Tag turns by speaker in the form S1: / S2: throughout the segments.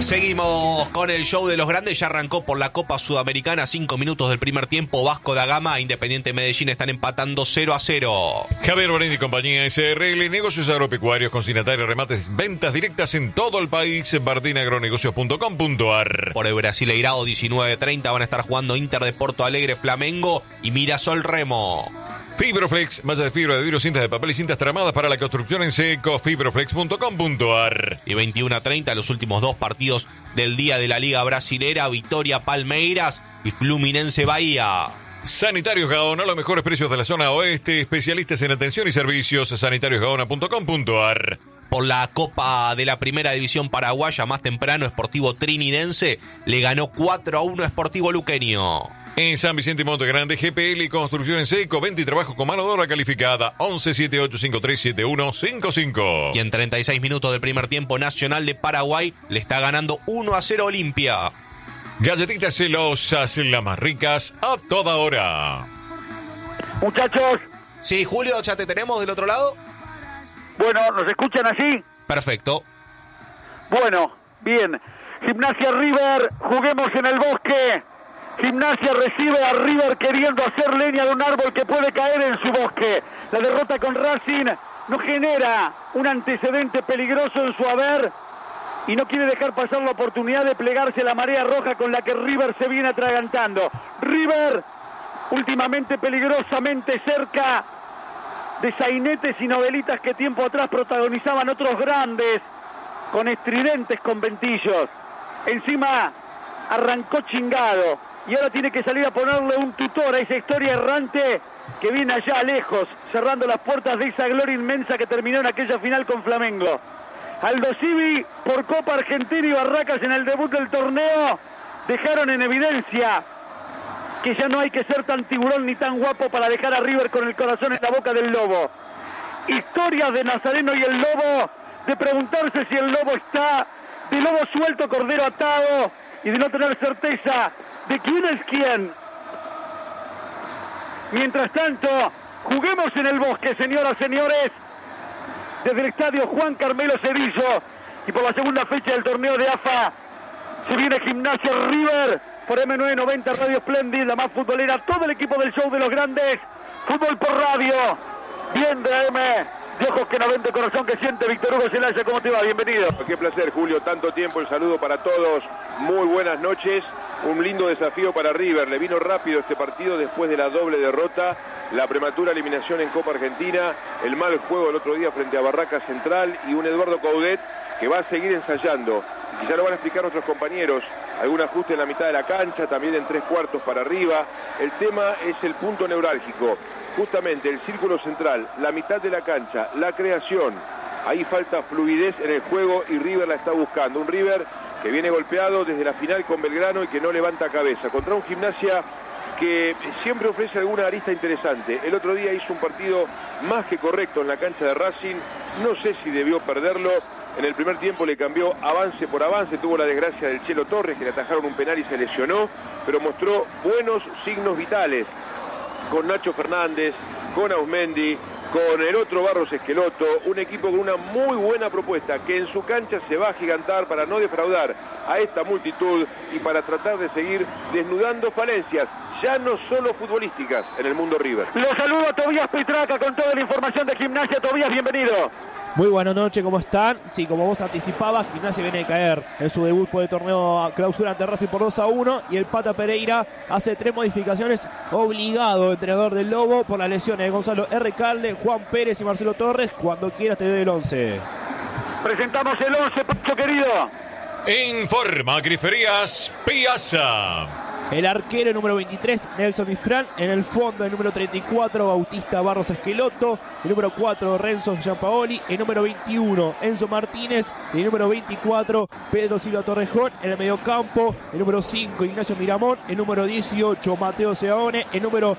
S1: Seguimos con el show de los grandes. Ya arrancó por la Copa Sudamericana. 5 minutos del primer tiempo. Vasco da Gama, Independiente Medellín están empatando 0-0.
S2: Javier Borini y compañía SRL, negocios agropecuarios, consignatarios, remates, ventas directas en todo el país. bardinagronegocios.com.ar.
S1: Por el Brasileirao 19:30 van a estar jugando Inter de Porto Alegre, Flamengo y Mirasol Remo.
S2: Fibroflex, malla de fibra de vidrio, cintas de papel y cintas tramadas para la construcción en seco. Fibroflex.com.ar.
S1: Y 21:30 los últimos dos partidos del día de la Liga Brasilera: Vitória Palmeiras y Fluminense Bahía.
S2: Sanitarios Gaona, los mejores precios de la zona oeste, especialistas en atención y servicios. sanitariosgaona.com.ar.
S1: Por la Copa de la Primera División Paraguaya, más temprano, Sportivo Trinidense le ganó 4-1 a Sportivo Luqueño.
S2: En San Vicente y Monte Grande, GPL y Construcción en Seco, venta y trabajo con mano de obra calificada. 1178537155.
S1: Y en 36 minutos del primer tiempo, Nacional de Paraguay le está ganando 1-0 Olimpia.
S2: Galletitas celosas, las más ricas a toda hora.
S3: Muchachos.
S1: Sí, Julio, ¿ya te tenemos del otro lado?
S3: Bueno, ¿nos escuchan así?
S1: Perfecto.
S3: Bueno, bien. Gimnasia River, juguemos en el bosque. Gimnasia recibe a River queriendo hacer leña de un árbol que puede caer en su bosque. La derrota con Racing no genera un antecedente peligroso en su haber y no quiere dejar pasar la oportunidad de plegarse a la marea roja con la que River se viene atragantando. River últimamente peligrosamente cerca de sainetes y novelitas que tiempo atrás protagonizaban otros grandes con estridentes conventillos. Encima arrancó chingado y ahora tiene que salir a ponerle un tutor a esa historia errante que viene allá lejos, cerrando las puertas de esa gloria inmensa que terminó en aquella final con Flamengo. Aldo Civi, por Copa Argentina y Barracas en el debut del torneo, dejaron en evidencia que ya no hay que ser tan tiburón ni tan guapo para dejar a River con el corazón en la boca del lobo. Historias de Nazareno y el lobo, de preguntarse si el lobo está de lobo suelto, cordero atado, y de no tener certeza de quién es quién. Mientras tanto, juguemos en el bosque, señoras, señores, desde el estadio Juan Carmelo Cedillo, y por la segunda fecha del torneo de AFA se viene Gimnasia River por M990 Radio Splendid, la más futbolera, todo el equipo del show de los grandes, fútbol por radio, bien de AM, de ojos que no ven, de corazón que siente. Víctor Hugo Celaya, ¿cómo te va? Bienvenido.
S4: Qué placer, Julio, tanto tiempo, el saludo para todos, muy buenas noches. Un lindo desafío para River, le vino rápido este partido después de la doble derrota, la prematura eliminación en Copa Argentina, el mal juego el otro día frente a Barracas Central y un Eduardo Coudet que va a seguir ensayando. Quizá lo van a explicar nuestros compañeros, algún ajuste en la mitad de la cancha, también en 3/4 para arriba. El tema es el punto neurálgico, justamente el círculo central, la mitad de la cancha, la creación. Ahí falta fluidez en el juego y River la está buscando. Un River que viene golpeado desde la final con Belgrano y que no levanta cabeza. Contra un Gimnasia que siempre ofrece alguna arista interesante. El otro día hizo un partido más que correcto en la cancha de Racing. No sé si debió perderlo. En el primer tiempo le cambió avance por avance. Tuvo la desgracia del Chelo Torres, que le atajaron un penal y se lesionó. Pero mostró buenos signos vitales. Con Nacho Fernández, con Ausmendi, con el otro Barros Esqueloto, un equipo con una muy buena propuesta que en su cancha se va a agigantar para no defraudar a esta multitud y para tratar de seguir desnudando falencias, ya no solo futbolísticas, en el mundo River.
S3: Los saludo a Tobías Petraca con toda la información de Gimnasia. Tobías, bienvenido.
S5: Muy buenas noches, ¿cómo están? Sí, como vos anticipabas, Gimnasia viene de caer en su debut por el torneo clausura ante Racing por 2-1 y el Pata Pereira hace 3 modificaciones, obligado entrenador del Lobo por las lesiones de Gonzalo R. Calde, Juan Pérez y Marcelo Torres. Cuando quieras te doy el 11.
S3: Presentamos el 11, Pacho querido.
S2: Informa Griferías Piazza.
S5: El arquero número 23, Nelson Ifrán. En el fondo, el número 34, Bautista Barros Esqueloto. El número 4, Renzo Giampaoli. El número 21, Enzo Martínez. Y el número 24, Pedro Silva Torrejón. En el mediocampo, el número 5, Ignacio Miramón. El número 18, Mateo Seaone. El número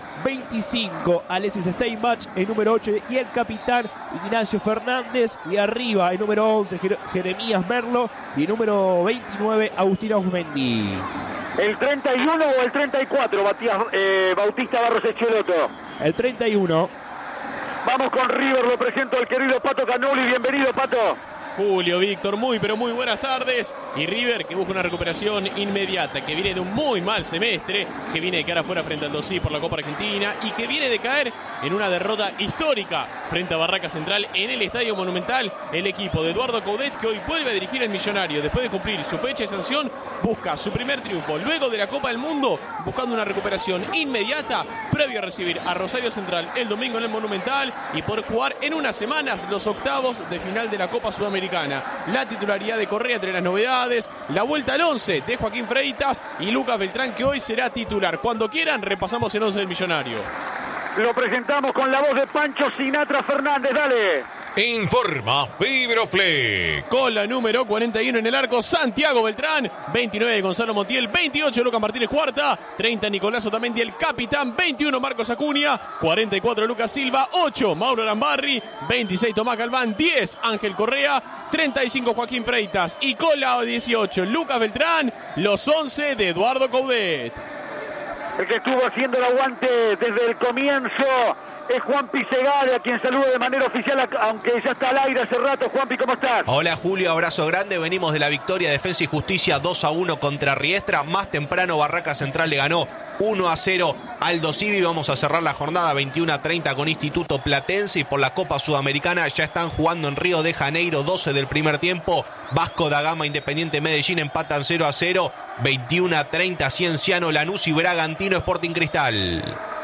S5: 25, Alexis Steinbach. El número 8 y el capitán, Ignacio Fernández. Y arriba, el número 11, Jeremías Merlo. Y el número 29, Agustín Ausmendi.
S3: ¿El 31 o el 34, Bautista Barros Esqueloto?
S5: El 31.
S3: Vamos con River, lo presento al querido Pato Canoli. Bienvenido, Pato.
S6: Julio, Víctor, muy pero muy buenas tardes. Y River que busca una recuperación inmediata, que viene de un muy mal semestre, que viene de quedar afuera frente al Dosí por la Copa Argentina y que viene de caer en una derrota histórica frente a Barraca Central en el Estadio Monumental. El equipo de Eduardo Coudet, que hoy vuelve a dirigir el Millonario después de cumplir su fecha de sanción, busca su primer triunfo luego de la Copa del Mundo, buscando una recuperación inmediata previo a recibir a Rosario Central el domingo en el Monumental y poder jugar en unas semanas los octavos de final de la Copa Sudamericana. La titularidad de Correa entre las novedades, la vuelta al 11 de Joaquín Freitas y Lucas Beltrán, que hoy será titular. Cuando quieran repasamos el 11 del Millonario.
S3: Lo presentamos con la voz de Pancho Sinatra Fernández, dale.
S2: Informa Fibroflex.
S6: Con la número 41 en el arco, Santiago Beltrán. 29 Gonzalo Montiel. 28 Lucas Martínez Cuarta. 30 Nicolás Otamendi, el capitán. 21 Marcos Acuña. 44 Lucas Silva. 8 Mauro Arambarri. 26 Tomás Galván. 10 Ángel Correa. 35 Joaquín Freitas. Y con la 18 Lucas Beltrán. Los 11 de Eduardo Coudet.
S3: El que estuvo haciendo el aguante desde el comienzo es Juanpi Segale, a quien saludo de manera oficial, aunque ya está al aire hace rato. Juanpi, ¿cómo estás?
S1: Hola Julio, abrazo grande. Venimos de la victoria de Defensa y Justicia 2-1 contra Riestra. Más temprano Barraca Central le ganó 1-0 al Dosivi. Vamos a cerrar la jornada 21-30 con Instituto Platense, y por la Copa Sudamericana ya están jugando en Río de Janeiro. 12 del primer tiempo. Vasco da Gama, Independiente Medellín empatan 0-0. 21-30 Cienciano, Lanús y Bragantino, Sporting Cristal.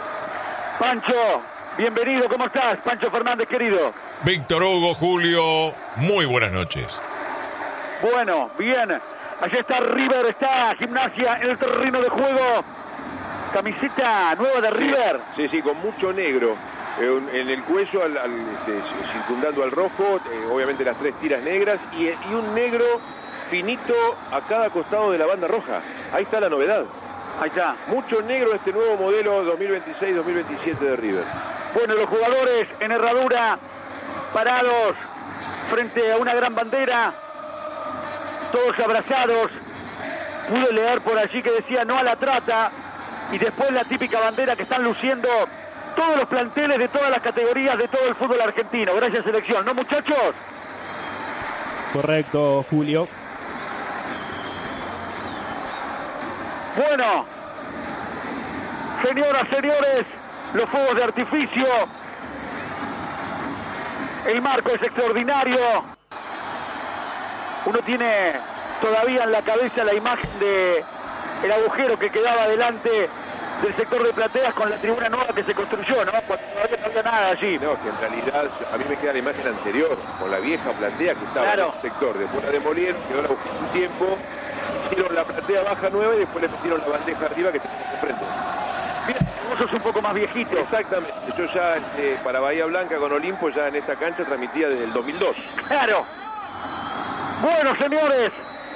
S3: Pancho, bienvenido, ¿cómo estás? Pancho Fernández, querido.
S2: Víctor Hugo, Julio, muy buenas noches.
S3: Bueno, bien. Allá está River, está Gimnasia en el terreno de juego. Camiseta nueva de River.
S4: Sí, con mucho negro. En el cuello, circundando al rojo, obviamente las 3 tiras negras y un negro finito a cada costado de la banda roja. Ahí está la novedad.
S3: Ahí está.
S4: Mucho negro este nuevo modelo 2026-2027 de River.
S3: Bueno, los jugadores en herradura, parados frente a una gran bandera, todos abrazados. Pude leer por allí que decía no a la trata, y después la típica bandera que están luciendo todos los planteles de todas las categorías de todo el fútbol argentino. Gracias, selección, ¿no, muchachos?
S5: Correcto, Julio.
S3: Bueno, señoras, señores, los fuegos de artificio, el marco es extraordinario. Uno tiene todavía en la cabeza la imagen de el agujero que quedaba delante del sector de plateas con la tribuna nueva que se construyó, ¿no? Cuando todavía no había nada allí.
S4: No, que en realidad a mí me queda la imagen anterior, con la vieja platea que estaba en el sector. Después la demolieron, quedó la agujero un tiempo, hicieron la platea baja nueva y después le metieron la bandeja arriba que tenemos enfrente.
S3: Bien, vos sos un poco más viejito.
S4: Exactamente, yo ya para Bahía Blanca con Olimpo ya en esta cancha transmitía desde el 2002.
S3: Claro. Bueno, señores,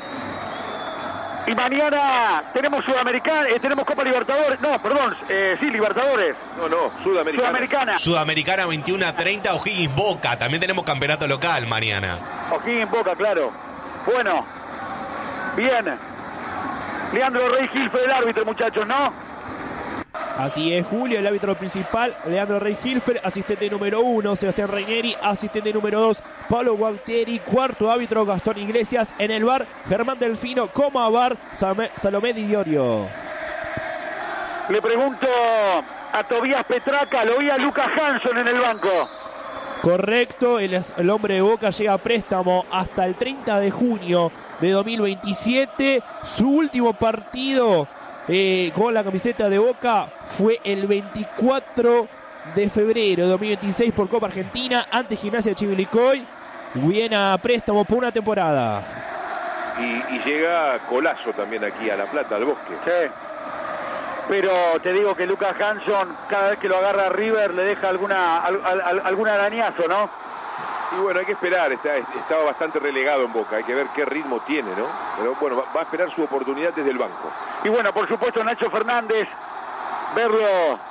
S3: y mañana tenemos Sudamericana, tenemos Copa Libertadores, no, perdón, sí, Libertadores.
S4: No, Sudamericana.
S1: Sudamericana 21-30, O'Higgins Boca. También tenemos campeonato local mañana.
S3: O'Higgins Boca, claro. Bueno, bien. Leandro Rey Gil fue el árbitro, muchachos, ¿no?
S5: Así es, Julio, el árbitro principal, Leandro Rey Hilfer, asistente número 1, Sebastián Reineri, asistente número 2, Pablo Gualtieri, cuarto árbitro, Gastón Iglesias, en el VAR, Germán Delfino, como VAR, Salomé Di Iorio.
S3: Le pregunto a Tobías Petraca, lo oía Lucas Hanson en el banco.
S5: Correcto, el hombre de Boca llega a préstamo hasta el 30 de junio de 2027, su último partido con la camiseta de Boca fue el 24 de febrero de 2026 por Copa Argentina ante Gimnasia de Chivilcoy. Viene a préstamo por una temporada.
S4: Y llega Colazo también aquí a La Plata, al Bosque.
S3: Sí. Pero te digo que Lucas Hanson, cada vez que lo agarra a River, le deja algún arañazo, ¿no?
S4: Y bueno, hay que esperar, estaba bastante relegado en Boca, hay que ver qué ritmo tiene, ¿no? Pero bueno, va a esperar su oportunidad desde el banco.
S3: Y bueno, por supuesto, Nacho Fernández, verlo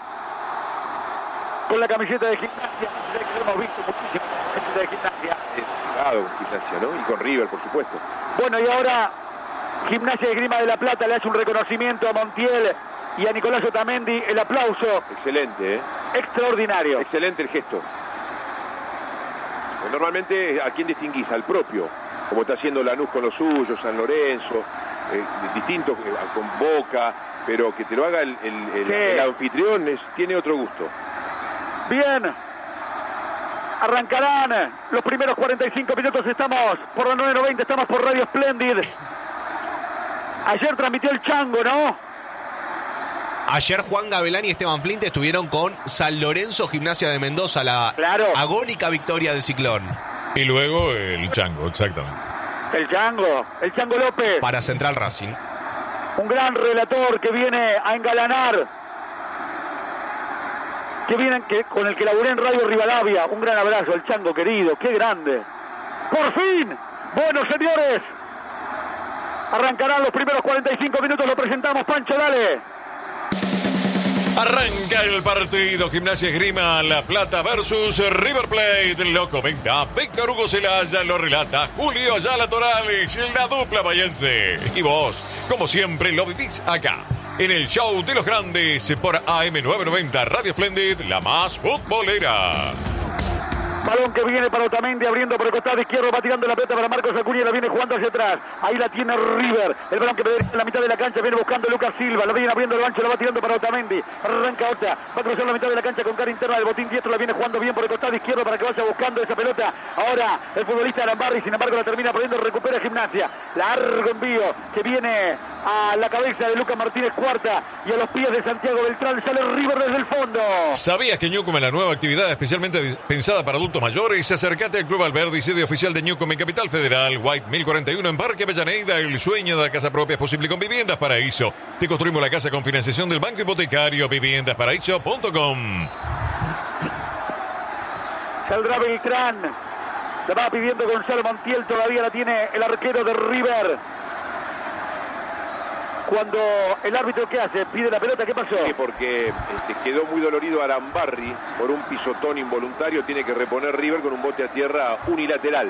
S3: con la camiseta de Gimnasia, que lo hemos visto muchísimo con la camiseta de Gimnasia.
S4: Con Gimnasia, ¿no? Y con River, por supuesto.
S3: Bueno, y ahora Gimnasia de Esgrima de La Plata le hace un reconocimiento a Montiel y a Nicolás Otamendi, el aplauso.
S4: Excelente,
S3: Extraordinario.
S4: Excelente el gesto. Normalmente, ¿a quién distinguís? Al propio, como está haciendo Lanús con los suyos, San Lorenzo, distintos con Boca, pero que te lo haga el anfitrión tiene otro gusto.
S3: Bien, arrancarán los primeros 45 minutos, estamos por la 990, estamos por Radio Splendid. Ayer transmitió el Chango, ¿no?
S1: Ayer Juan Gavelán y Esteban Flint estuvieron con San Lorenzo Gimnasia de Mendoza, la agónica victoria del Ciclón.
S2: Y luego el Chango, exactamente.
S3: El Chango López.
S1: Para Central Racing.
S3: Un gran relator que viene a engalanar, con el que laburé en Radio Rivadavia. Un gran abrazo, el Chango querido, qué grande. ¡Por fin! Bueno, señores, arrancarán los primeros 45 minutos, lo presentamos, Pancho, dale.
S2: Arranca el partido. Gimnasia Esgrima La Plata versus River Plate. Lo comenta Víctor Hugo Celaya, lo relata Julio Ayala Torales, la dupla bahiense. Y vos, como siempre, lo vivís acá, en el show de los grandes, por AM990 Radio Splendid, la más futbolera.
S3: Balón que viene para Otamendi, abriendo por el costado izquierdo, va tirando la pelota para Marcos Acuña, la viene jugando hacia atrás. Ahí la tiene River. El balón que en la mitad de la cancha viene buscando Lucas Silva, la viene abriendo el ancho, la va tirando para Otamendi. Arranca Ota, va a cruzar la mitad de la cancha con cara interna del botín diestro, la viene jugando bien por el costado izquierdo para que vaya buscando esa pelota. Ahora el futbolista Arambarri, sin embargo la termina poniendo, recupera Gimnasia. Largo envío que viene a la cabeza de Lucas Martínez Cuarta y a los pies de Santiago Beltrán. Sale River desde el fondo.
S2: ¿Sabías que Newcomb es la nueva actividad especialmente pensada para adultos mayores? Acércate al Club Alberdi, sede oficial de Newcomb en Capital Federal, White 1041 en Parque Avellaneda. El sueño de la casa propia es posible con Viviendas Paraíso. Te construimos la casa con financiación del Banco Hipotecario. Viviendasparaíso.com.
S3: Saldrá Beltrán, la va pidiendo Gonzalo Montiel, todavía la tiene el arquero de River. Cuando el árbitro, ¿qué hace? Pide la pelota, ¿qué pasó?
S4: Sí, porque quedó muy dolorido Arambarri por un pisotón involuntario. Tiene que reponer River con un bote a tierra unilateral.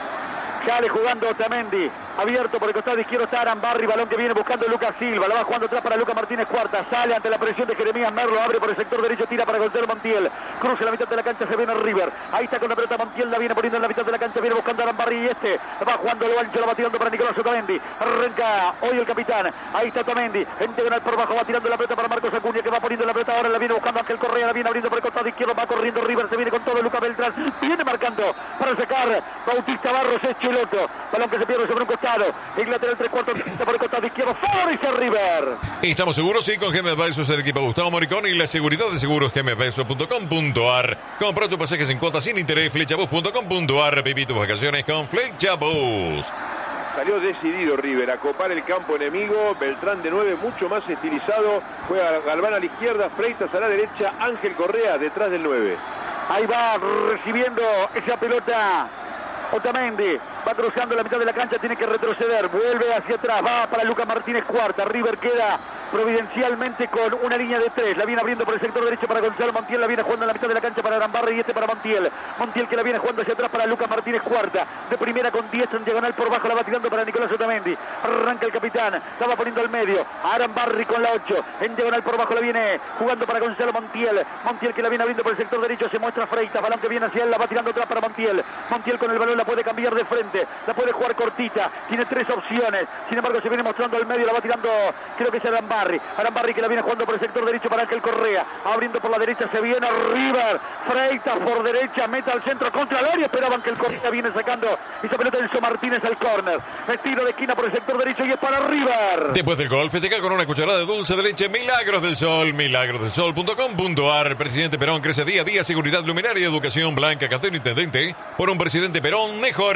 S3: Sale jugando Otamendi, abierto por el costado izquierdo está Arambarri, balón que viene buscando Lucas Silva, la va jugando atrás para Lucas Martínez Cuarta, sale ante la presión de Jeremías Merlo, abre por el sector derecho, tira para Gonzalo Montiel, cruza la mitad de la cancha, se viene River, ahí está con la pelota Montiel, la viene poniendo en la mitad de la cancha, viene buscando a Arambarri y va jugando lo ancho, la va tirando para Nicolás Otamendi, arranca hoy el capitán, ahí está Otamendi, en diagonal por bajo, va tirando la pelota para Marcos Acuña, que va poniendo la pelota, ahora la viene buscando Ángel Correa, la viene abriendo por el costado izquierdo, va corriendo River, se viene con todo Lucas Beltrán, viene marcando para sacar Bautista Barros, es Chiloto, balón que se pierde sobre un costado, el lateral 3/4 por el costado izquierdo, favorece a River.
S2: Estamos seguros, sí, con GM Advisors, el equipo Gustavo Moricón y la seguridad de seguros gmadvisors.com.ar. Compra tus pasajes en cuotas sin interés, flechabus.com.ar. Viví tus vacaciones con Flechabus.
S4: Salió decidido River a copar el campo enemigo. Beltrán de 9, mucho más estilizado. Juega Galván a la izquierda, Freitas a la derecha, Ángel Correa detrás del 9.
S3: Ahí va recibiendo esa pelota Otamendi, va cruzando la mitad de la cancha, tiene que retroceder, vuelve hacia atrás, va para Lucas Martínez Cuarta, River queda providencialmente con una línea de 3, la viene abriendo por el sector derecho para Gonzalo Montiel, la viene jugando en la mitad de la cancha para Arambarri y para Montiel que la viene jugando hacia atrás para Lucas Martínez Cuarta, de primera con 10 en diagonal por bajo, la va tirando para Nicolás Otamendi, arranca el capitán, la va poniendo al medio, Arambarri con la 8, en diagonal por bajo la viene jugando para Gonzalo Montiel que la viene abriendo por el sector derecho, se muestra Freitas, balón que viene hacia él, la va tirando atrás para Montiel con el balón la puede cambiar de frente, la puede jugar cortita, tiene 3 opciones, sin embargo se viene mostrando al medio, la va tirando, creo que es Arambarri que la viene jugando por el sector derecho para Ángel Correa, abriendo por la derecha, se viene River, Freitas por derecha, meta al centro contra el área, esperaban que el Correa viene sacando esa pelota de Enzo Martínez al córner, tiro de esquina por el sector derecho y es para River.
S2: Después del gol, festeja con una cucharada de dulce de leche Milagros del Sol, milagrosdelsol.com.ar. Presidente Perón crece día a día, seguridad, luminaria y educación. Blanca Cantero, intendente, por un presidente Perón mejor.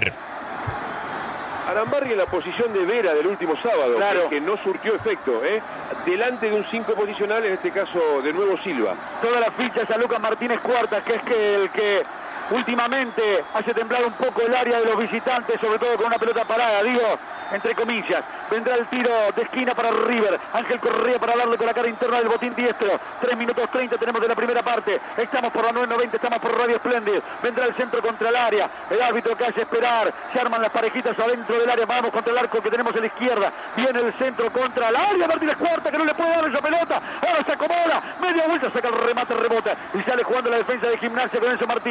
S4: Arambarri en la posición de Vera del último sábado,
S3: claro,
S4: que no surtió efecto, delante de un 5 posicional, en este caso de nuevo Silva.
S3: Todas las fichas a Lucas Martínez Cuarta, que es el que últimamente hace temblar un poco el área de los visitantes, sobre todo con una pelota parada, digo, entre comillas. Vendrá el tiro de esquina para River, Ángel Correa para darle con la cara interna del botín diestro. 3 minutos 30 tenemos de la primera parte, estamos por la 990, estamos por Radio Splendid. Vendrá el centro contra el área, el árbitro que hace esperar, se arman las parejitas adentro del área, vamos contra el arco que tenemos a la izquierda, viene el centro contra el área, Martínez Cuarta que no le puede dar esa pelota, ahora se acomoda, media vuelta, saca el remate, rebota y sale jugando la defensa de Gimnasia con Enzo Martínez.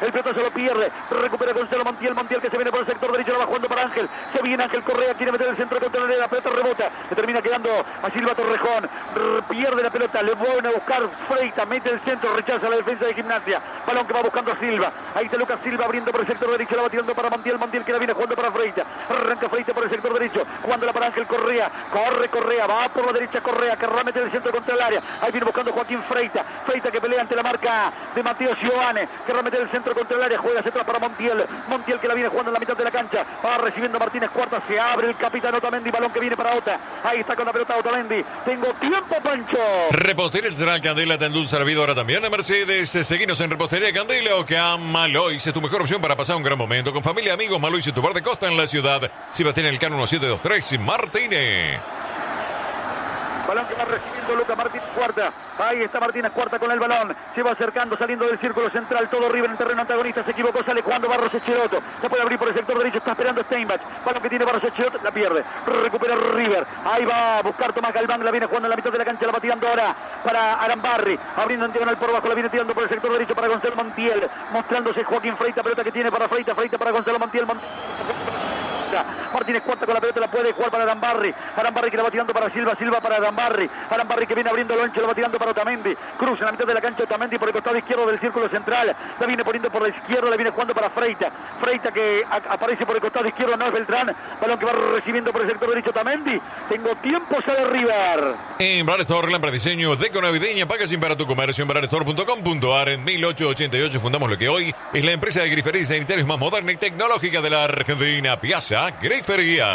S3: el pelotazo lo pierde, recupera Gonzalo Montiel, Montiel que se viene por el sector derecho, lo va jugando para Ángel, se viene Ángel Correa, quiere meter el centro contra la pelota rebota, le termina quedando a Silva Torrejón, pierde la pelota, le vuelve a buscar Freita, mete el centro, rechaza la defensa de Gimnasia, balón que va buscando a Silva, ahí está Lucas Silva abriendo por el sector derecho, la va tirando para Montiel, Montiel que la viene jugando para Freita, arranca Freita por el sector derecho, jugándola para Ángel Correa, corre Correa, va por la derecha Correa, que mete el centro contra el área, ahí viene buscando Joaquín Freita, Freita que pelea ante la marca de Mateo Giovane, que remete el centro contra el área, juega hacia atrás para Montiel, Montiel que la viene jugando en la mitad de la cancha, va recibiendo Martínez Cuarta, se abre el capitán Otamendi, balón que viene para Ota, ahí está con la pelota Otamendi, tengo tiempo Pancho.
S2: Repostería Artesanal Candela, te endulza la vida ahora también a Mercedes. Seguinos en Repostería Candela o que a Malois es tu mejor opción para pasar un gran momento con familia, amigos. Malois y tu bar de costa en la ciudad. Sebastián Elcano 1723 Martínez.
S3: Balón que va recibiendo Lucas Martínez Cuarta. Ahí está Martínez Cuarta con el balón. Se va acercando, saliendo del círculo central. Todo River en terreno antagonista. Se equivocó, sale jugando Barros Echeloto. Se puede abrir por el sector derecho. Está esperando Steinbach. Balón que tiene Barros Echeloto. La pierde. Recupera River. Ahí va a buscar Tomás Galván. La viene jugando en la mitad de la cancha. La va tirando ahora para Arambarri. Abriendo en diagonal por abajo. La viene tirando por el sector derecho para Gonzalo Montiel. Mostrándose Joaquín Freita. Pelota que tiene para Freita. Freita para Gonzalo Montiel. Martínez Cuarta con la pelota, la puede jugar para Arambarri. Arambarri que la va tirando para Silva, Silva para Arambarri. Arambarri que viene abriendo el ancho, lo va tirando para Otamendi. Cruz en la mitad de la cancha, Otamendi por el costado izquierdo del círculo central. La viene poniendo por la izquierda, la viene jugando para Freita. Freita que aparece por el costado izquierdo, no es Beltrán. Balón que va recibiendo por el sector derecho Otamendi. Tengo tiempo, sale River.
S2: En Bar Store, lámpara de diseño, deco navideña, packaging para tu comercio en barstore.com.ar. En 1888 fundamos lo que hoy es la empresa de griferías y sanitarios más moderna y tecnológica de la Argentina, Piazza Grifería.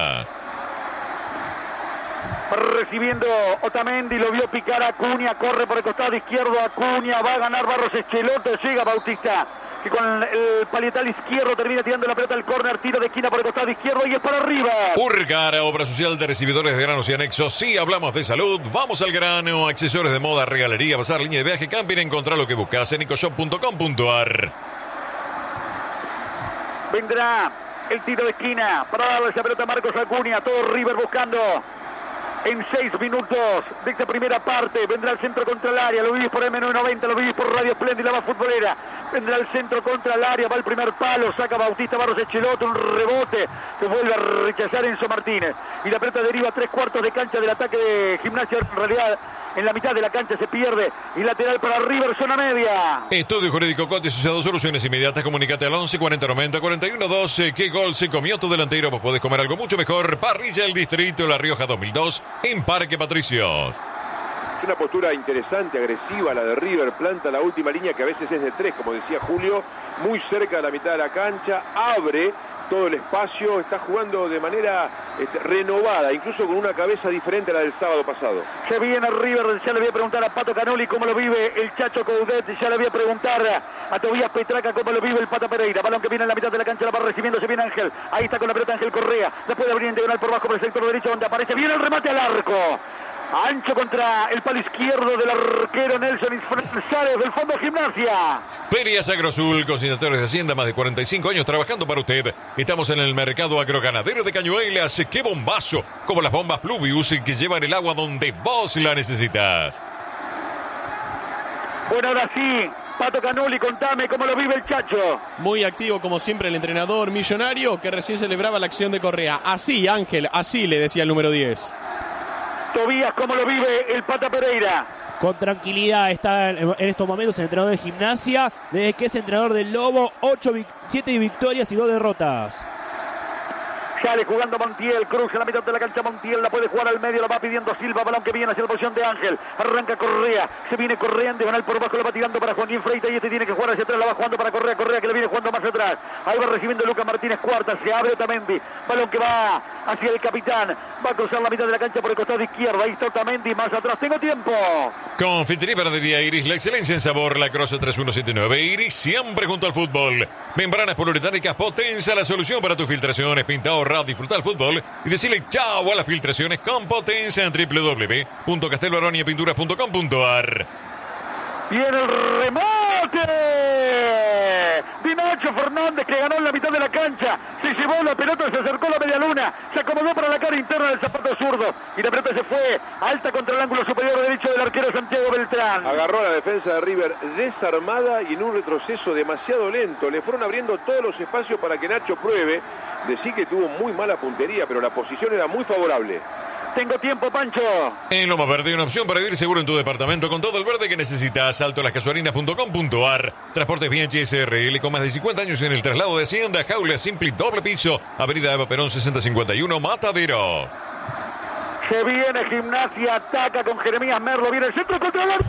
S3: Recibiendo Otamendi, lo vio picar a Acuña, corre por el costado izquierdo Acuña, va a ganar Barros Echeloto, llega Bautista, que con el palietal izquierdo termina tirando la pelota al córner, tiro de esquina por el costado izquierdo y es para arriba.
S2: Urcara, obra social de recibidores de granos y anexos. Sí, hablamos de salud, vamos al grano. Accesorios de moda, regalería, bazar, línea de viaje, camping. Encontrá lo que buscas en ecoshop.com.ar.
S3: Vendrá el tiro de esquina para darle esa pelota a Marcos Acuña, todo River buscando en 6 minutos de esta primera parte. Vendrá el centro contra el área, lo vivís por M990, lo vivís por Radio Splendid, la más futbolera. Vendrá el centro contra el área, va el primer palo, saca Bautista Barros Echeloto, un rebote que vuelve a rechazar Enzo Martínez. Y la pelota deriva a 3/4 de cancha del ataque de Gimnasia, en realidad en la mitad de la cancha se pierde y lateral para River, zona media.
S2: Estudio Jurídico Cote asociado, soluciones inmediatas. Comunicate al 11 40 90 41 12. ¿Qué gol se comió tu delantero? Vos podés comer algo mucho mejor. Parrilla El Distrito, La Rioja 2002, en Parque Patricios.
S4: Es una postura interesante, agresiva la de River, planta la última línea que a veces es de 3, como decía Julio, muy cerca de la mitad de la cancha, abre todo el espacio, está jugando de manera renovada, incluso con una cabeza diferente a la del sábado pasado.
S3: Se viene River, ya le voy a preguntar a Pato Canoli cómo lo vive el Chacho Coudet, ya le voy a preguntar a Tobías Petraca cómo lo vive el Pata Pereira. Balón que viene en la mitad de la cancha, la va recibiendo, se viene Ángel, ahí está con la pelota Ángel Correa, la puede abrir en diagonal por bajo por el sector derecho donde aparece, viene el remate al arco. Ancho contra el palo izquierdo del arquero Nelson González del Fondo Gimnasia.
S2: Ferias Agrosul, consignatarios de Hacienda, más de 45 años trabajando para usted. Estamos en el mercado agroganadero de Cañuelas. ¡Qué bombazo! Como las bombas Pluvius que llevan el agua donde vos la necesitas.
S3: Bueno, ahora sí, Pato Canoli, contame cómo lo vive el Chacho.
S6: Muy activo como siempre el entrenador millonario que recién celebraba la acción de Correa. Así, Ángel, así le decía el número 10.
S3: Tobías, ¿cómo lo vive el Pata Pereira?
S5: Con tranquilidad está en estos momentos el entrenador de Gimnasia, desde que es entrenador del Lobo, 7 victorias y 2 derrotas.
S3: Sale jugando Montiel, Cruz en la mitad de la cancha, Montiel la puede jugar al medio, la va pidiendo Silva, balón que viene hacia la posición de Ángel, arranca Correa, se viene Correa en diagonal por bajo, la va tirando para Joaquín Freita y este tiene que jugar hacia atrás, la va jugando para Correa, Correa que le viene jugando más atrás, ahí va recibiendo Lucas Martínez Cuarta, se abre Otamendi, balón que va hacia el capitán, va a cruzar la mitad de la cancha por el costado izquierdo, ahí está Otamendi, más atrás, tengo tiempo.
S2: Confitería Panadería Iris, la excelencia en sabor, La Croce 3179, Iris siempre junto al fútbol. Membranas poliuretánicas Potenza, la solución para tus filtraciones, pinta, ahorrar, disfrutar el fútbol y decirle chao a las filtraciones con Potenza en www.castelbaroniapinturas.com.ar.
S3: Viene el remate. de Nacho Fernández, que ganó en la mitad de la cancha, se llevó la pelota, se acercó a la media luna, se acomodó para la cara interna del zapato zurdo y la pelota se fue alta contra el ángulo superior derecho del arquero Santiago Beltrán.
S4: Agarró a la defensa de River desarmada y en un retroceso demasiado lento. Le fueron abriendo todos los espacios para que Nacho pruebe. Decir que tuvo muy mala puntería, pero la posición era muy favorable.
S3: Tengo tiempo, Pancho.
S2: En Loma Verde hay una opción para vivir seguro en tu departamento con todo el verde que necesitas. Saltolascasuarinas.com.ar. Transportes Bianchi SRL con más de 50 años en el traslado de Hacienda. Jaula Simpli doble piso. Avenida Eva Perón 6051 Matadero.
S3: Se viene Gimnasia, ataca con Jeremías Merlo, viene el centro contra el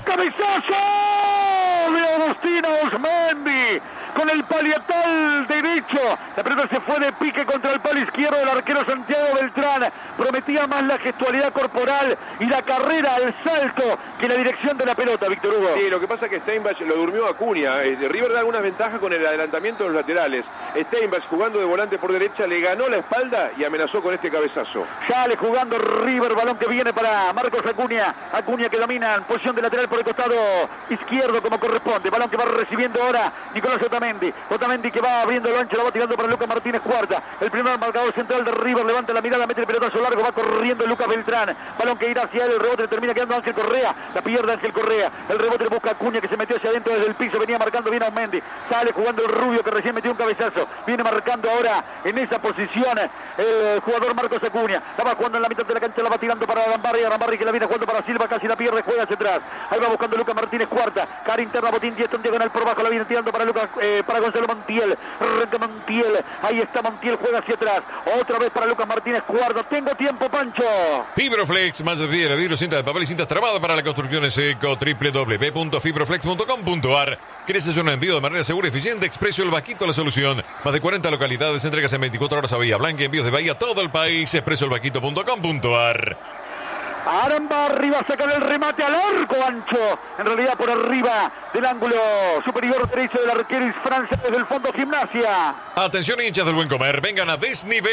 S3: cabezazo de Agustino Osmendi. Con el palietal derecho, la pelota se fue de pique contra el palo izquierdo del arquero Santiago Beltrán. Prometía más la gestualidad corporal y la carrera, el salto, que la dirección de la pelota, Víctor Hugo.
S4: Sí, lo que pasa es que Steinbach lo durmió a Acuña. River da algunas ventajas con el adelantamiento de los laterales. Steinbach, jugando de volante por derecha, le ganó la espalda y amenazó con este cabezazo.
S3: Sale jugando River, balón que viene para Marcos Acuña. Acuña que domina en posición de lateral por el costado izquierdo como corresponde. Balón que va recibiendo ahora Nicolás Otamendi que va abriendo el ancho, la va tirando para Lucas Martínez Cuarta. El primer marcador central de River levanta la mirada, mete el pelotazo largo, va corriendo Lucas Beltrán. Balón que irá hacia él, el rebote termina quedando Ángel Correa. La pierde Ángel Correa. El rebote busca Acuña que se metió hacia adentro desde el piso, venía marcando bien a Mendy. Sale jugando el Rubio que recién metió un cabezazo. Viene marcando ahora en esa posición el jugador Marcos Acuña. La va jugando en la mitad de la cancha, la va tirando para Arambarri que la viene jugando para Silva, casi la pierde, juega hacia atrás. Ahí va buscando Lucas Martínez Cuarta. Cara interna, Botín, Dieston diagonal por bajo, la viene tirando para Lucas, para Gonzalo Montiel. Arranca Montiel. Ahí está Montiel, juega hacia atrás. Otra vez para Lucas Martínez Cuarta. Tengo tiempo, Pancho.
S2: Fibroflex, más de piedra, vidrio, cinta de papel y cintas tramadas para la construcción en seco. www.fibroflex.com.ar. ¿Quieres un envío de manera segura y eficiente? Expreso El Vaquito, la solución. Más de 40 localidades, entregas en 24 horas a Bahía Blanca, envíos de Bahía a todo el país. expresoelvaquito.com.ar.
S3: Arambarri va a sacar el remate al arco ancho. En realidad por arriba del ángulo superior derecho del arquero francés desde el fondo Gimnasia.
S2: Atención hinchas del buen comer, vengan a desnivel.